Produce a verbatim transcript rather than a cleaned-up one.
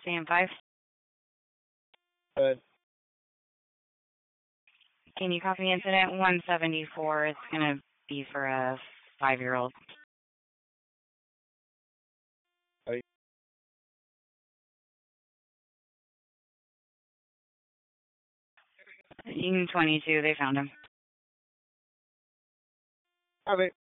Stand five. Good. Can you copy incident one seventy-four? It's going to be for a five-year-old. Are you- Union twenty-two, they found him. Copy.